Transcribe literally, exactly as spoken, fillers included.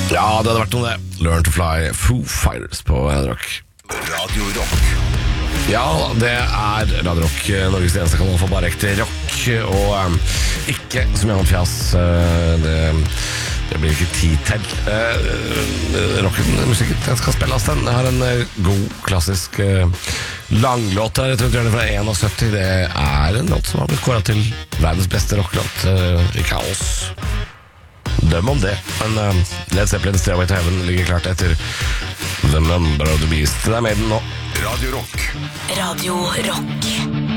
Ja, det hadde vært noe det. Learn to Fly, Foo Fighters på Radio Rock. Radio Rock. Ja, det er Radio Rock, Norges eneste kanal for bare ekte rock. Og um, ikke som Jan Fjas. uh, det, det blir ikke tid til. Uh, rocken, musikken, den skal spilles den. Jeg har en uh, god, klassisk uh, langlåt her. Jeg tror den er fra syttién. Det er en låt som har blitt kåret til verdens beste rocklåt. Uh, ikke av oss. Døm om det. Men uh, Led Zeppelin, Stairway to Heaven ligger klart etter The Number of the Beast. Det er med den nå. Radio Rock. Radio Rock.